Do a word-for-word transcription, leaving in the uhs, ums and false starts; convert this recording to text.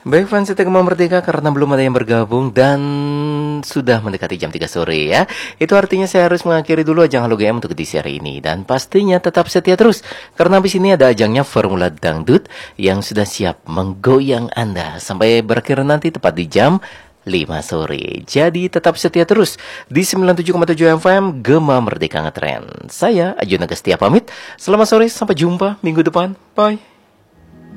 Baik fans setia Gema Merdeka, karena belum ada yang bergabung dan sudah mendekati jam tiga sore ya. Itu artinya saya harus mengakhiri dulu ajang Halo G M untuk edisi hari ini. Dan pastinya tetap setia terus, karena habis ini ada ajangnya Formula Dangdut yang sudah siap menggoyang Anda sampai berakhir nanti tepat di jam lima sore. Jadi tetap setia terus di sembilan puluh tujuh koma tujuh F M Gema Merdeka Ngetren. Saya Ajun Agastia pamit. Selamat sore, sampai jumpa minggu depan. Bye.